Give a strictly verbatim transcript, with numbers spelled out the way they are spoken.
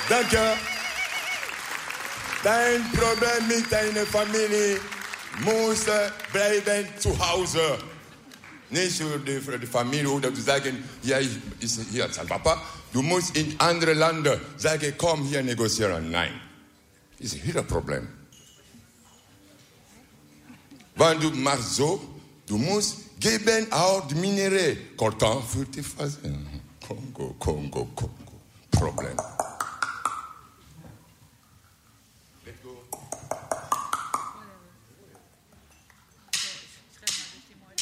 Danke. Dein Problem mit deiner Familie muss bleiben zu Hause. Nicht für die, für die Familie oder du sagen, ja, ich ist hier sein Papa. Du musst in andere Länder sagen, komm hier negozieren. Nein. Das ist ihr Problem. Wenn du machst so, du musst geben auch die Minerais. Coltan für die Phase. Kongo, Kongo, Kongo. Problem.